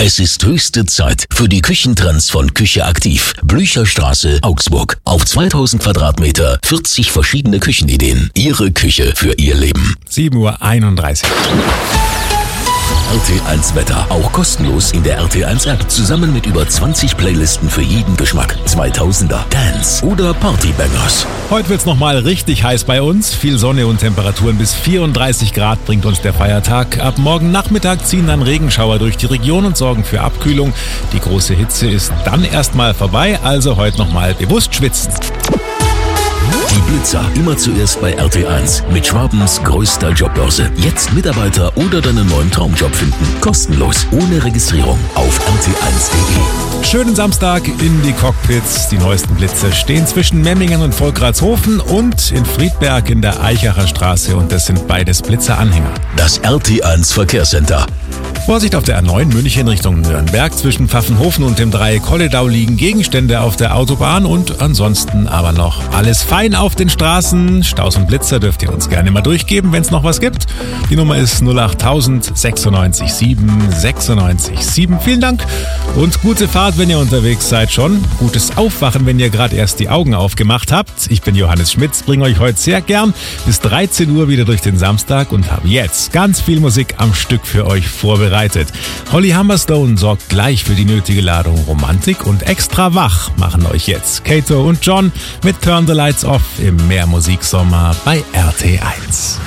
Es ist höchste Zeit für die Küchentrends von Küche Aktiv. Blücherstraße, Augsburg. Auf 2000 Quadratmeter, 40 verschiedene Küchenideen. Ihre Küche für Ihr Leben. 7:31 Uhr. RT1 Wetter, auch kostenlos in der RT1 App. Zusammen mit über 20 Playlisten für jeden Geschmack. 2000er, Dance oder Partybangers. Heute wird's nochmal richtig heiß bei uns. Viel Sonne und Temperaturen bis 34 Grad bringt uns der Feiertag. Ab morgen Nachmittag ziehen dann Regenschauer durch die Region und sorgen für Abkühlung. Die große Hitze ist dann erstmal vorbei, also heute nochmal bewusst schwitzen. Die Blitzer, immer zuerst bei RT1 mit Schwabens größter Jobbörse. Jetzt Mitarbeiter oder deinen neuen Traumjob finden. Kostenlos, ohne Registrierung auf rt1.de. Schönen Samstag in die Cockpits. Die neuesten Blitze stehen zwischen Memmingen und Volkratshofen und in Friedberg in der Eichacher Straße und das sind beides Blitzeranhänger. Das RT1 Verkehrscenter. Vorsicht auf der A9 München Richtung Nürnberg. Zwischen Pfaffenhofen und dem Dreieck Holledau liegen Gegenstände auf der Autobahn und ansonsten aber noch alles fein auf den Straßen. Staus und Blitzer dürft ihr uns gerne mal durchgeben, wenn es noch was gibt. Die Nummer ist 08000 96 7 96 7. Vielen Dank und gute Fahrt, wenn ihr unterwegs seid schon. Gutes Aufwachen, wenn ihr gerade erst die Augen aufgemacht habt. Ich bin Johannes Schmitz, bringe euch heute sehr gern bis 13 Uhr wieder durch den Samstag und habe jetzt ganz viel Musik am Stück für euch vorbereitet. Holly Humberstone sorgt gleich für die nötige Ladung Romantik und extra wach machen euch jetzt Kato und John mit Turn the Lights Off im Mehrmusiksommer bei RT1.